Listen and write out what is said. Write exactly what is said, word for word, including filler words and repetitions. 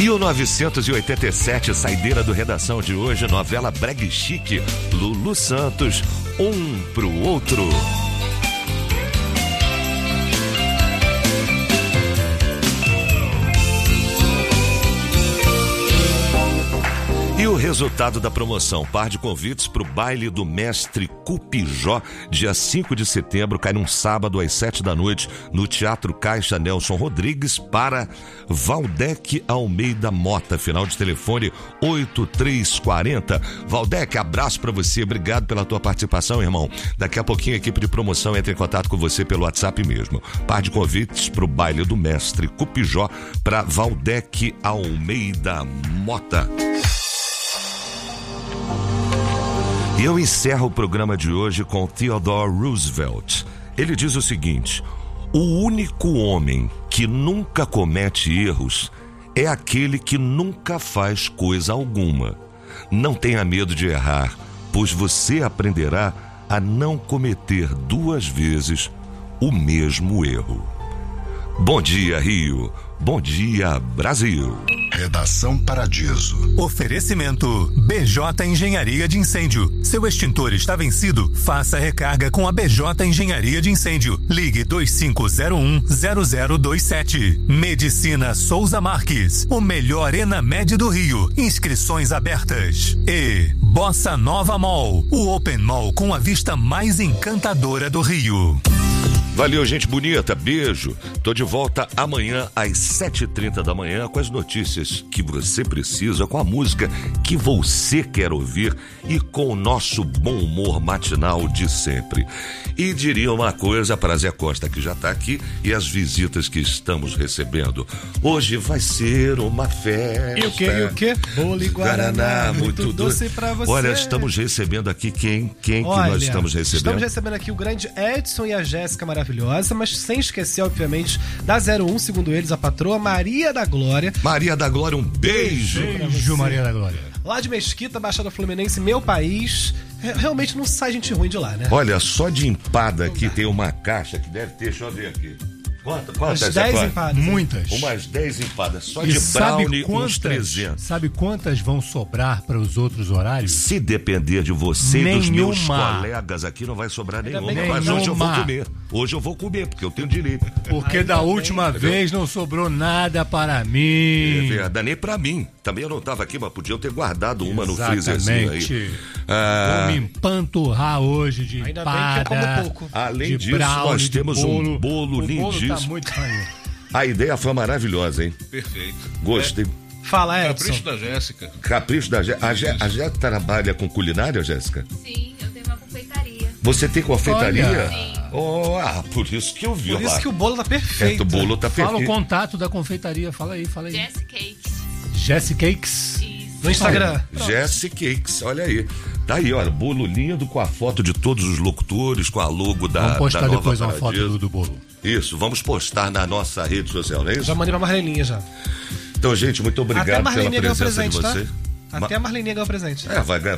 mil novecentos e oitenta e sete, saideira do Redação de hoje, novela Brega e Chique, Lulu Santos, Um pro Outro. E o resultado da promoção, par de convites para o baile do mestre Cupijó, dia cinco de setembro, cai num sábado às sete da noite, no Teatro Caixa Nelson Rodrigues, para Valdec Almeida Mota, final de telefone oito três quatro zero. Valdec, abraço para você, obrigado pela tua participação, irmão. Daqui a pouquinho a equipe de promoção entra em contato com você pelo WhatsApp mesmo. Par de convites para o baile do mestre Cupijó, para Valdec Almeida Mota. E eu encerro o programa de hoje com Theodore Roosevelt. Ele diz o seguinte: o único homem que nunca comete erros é aquele que nunca faz coisa alguma. Não tenha medo de errar, pois você aprenderá a não cometer duas vezes o mesmo erro. Bom dia, Rio. Bom dia, Brasil. Redação Paradiso. Oferecimento B J Engenharia de Incêndio. Seu extintor está vencido? Faça recarga com a B J Engenharia de Incêndio. Ligue dois cinco zero um zero zero dois sete. Medicina Souza Marques. O melhor Enamed do Rio. Inscrições abertas. E Bossa Nova Mall. O Open Mall com a vista mais encantadora do Rio. Valeu, gente bonita, beijo. Tô de volta amanhã às sete e trinta da manhã com as notícias que você precisa, com a música que você quer ouvir e com o nosso bom humor matinal de sempre. E diria uma coisa para Zé Costa, que já tá aqui, e as visitas que estamos recebendo. Hoje vai ser uma festa. E o que, e o que? Bolo e Guaraná, Guaraná muito, muito doce, doce pra você. Olha, estamos recebendo aqui quem? Quem Olha, que nós estamos recebendo? Estamos recebendo aqui o grande Edson e a Jéssica maravilhosa, mas sem esquecer, obviamente, da zero um, segundo eles, a patroa Maria da Glória. Maria da Glória, um beijo. Beijo, Maria da Glória. Lá de Mesquita, Baixada Fluminense, meu país. Realmente não sai gente ruim de lá, né? Olha, só de empada aqui tem uma caixa que deve ter, deixa eu ver aqui. Quantas? Umas dez empadas. Muitas. Umas dez empadas. Só e de brownie, quantas, uns trezentos. Sabe quantas vão sobrar para os outros horários? Se depender de você nenhuma. E dos meus colegas aqui, não vai sobrar nenhuma. Mas hoje eu vou comer. Hoje eu vou comer, porque eu tenho direito. Porque Ainda da última bem, vez não sobrou nada para mim. É verdade, nem para mim. Também eu não estava aqui, mas podia ter guardado uma Exatamente. No freezerzinho aí. Ah, vou me empanturrar hoje de Ainda empada, bem que eu como pouco. Além de disso, brownie, nós temos bolo. um bolo o lindíssimo. Bolo tá muito maneiro. A ideia foi maravilhosa, hein? Perfeito. Gostei. É. Fala, Edson. Capricho da Jéssica. Capricho da Jéssica. A, Jé- a Jéssica trabalha com culinária, Jéssica? Sim, eu tenho uma confeitaria. Você tem confeitaria? Sim. Oh, ah, por isso que eu vi Por lá. isso que o bolo tá perfeito. É, o bolo tá perfeito. Fala o contato da confeitaria, fala aí, fala aí. Jess Cakes. Jess Cakes. Isso. No Instagram. Jess Cakes, olha aí. Tá aí, olha, bolo lindo com a foto de todos os locutores, com a logo da Vamos postar da Nova depois uma Paradiso. foto do, do bolo. Isso, vamos postar na nossa rede social, não é isso? Já mandei pra Marleninha já. Então, gente, muito obrigado Até a pela Marleninha ganhou presença presente, de você. tá? Até a Marleninha ganhou presente. É, vai ganhar.